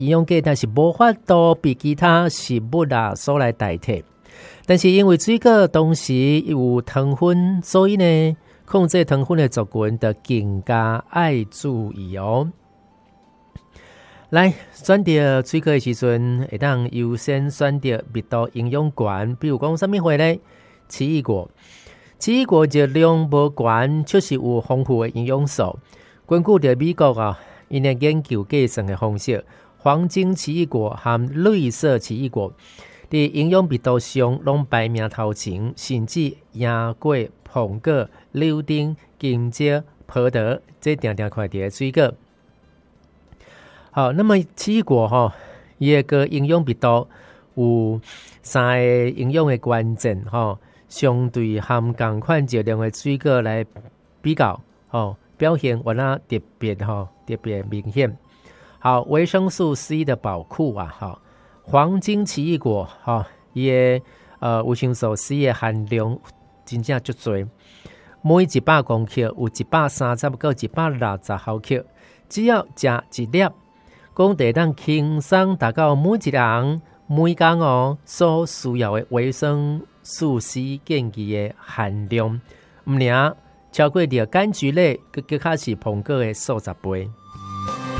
营养价值是无法度被其他食物所来代替。但是因为水果同时有糖分，所以呢，控制糖分的族群就更加爱注意哦。来选择水果的时阵，会当优先选择味道营养高，比如讲什么货呢？奇异果，奇异果热量无高，却是有丰富的营养素。根据着美国因的研究计算的方式，黄金奇异果和绿色奇异果在营养味道上拢排名头前，甚至赢过苹果、柳丁、金桔、葡萄这定定看的水果。好，那么奇异果伊个营养味道有三个营养的关键相对含同款热量的水果来比较表现原来特别明显。好，维生素 C 的宝库黄金奇异果伊的维生素 C 的含量真正足多，每100公克有130到160毫克，只要食一粒，讲得当轻松达到每一人每天所需要的维生素 C 建议的含量，唔领超过着柑橘类，佮较是苹果的数10倍。